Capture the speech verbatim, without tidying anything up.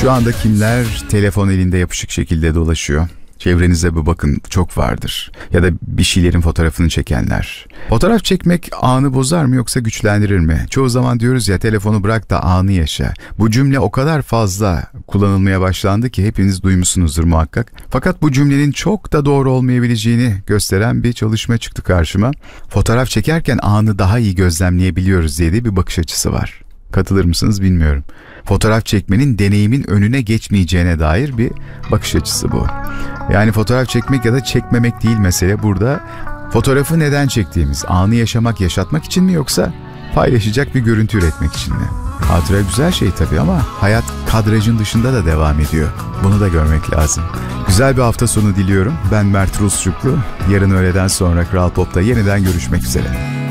Şu anda kimler telefon elinde yapışık şekilde dolaşıyor? Çevrenize bir bakın, çok vardır. Ya da bir şeylerin fotoğrafını çekenler. Fotoğraf çekmek anı bozar mı yoksa güçlendirir mi? Çoğu zaman diyoruz ya, telefonu bırak da anı yaşa. Bu cümle o kadar fazla kullanılmaya başlandı ki hepiniz duymuşsunuzdur muhakkak. Fakat bu cümlenin çok da doğru olmayabileceğini gösteren bir çalışma çıktı karşıma. Fotoğraf çekerken anı daha iyi gözlemleyebiliyoruz diye de bir bakış açısı var. Katılır mısınız bilmiyorum. Fotoğraf çekmenin deneyimin önüne geçmeyeceğine dair bir bakış açısı bu. Yani fotoğraf çekmek ya da çekmemek değil mesele burada. Fotoğrafı neden çektiğimiz, anı yaşamak, yaşatmak için mi yoksa paylaşacak bir görüntü üretmek için mi? Hatıra güzel şey tabii ama hayat kadrajın dışında da devam ediyor. Bunu da görmek lazım. Güzel bir hafta sonu diliyorum. Ben Mert Rusçuklu. Yarın öğleden sonra Kral Pop'ta yeniden görüşmek üzere.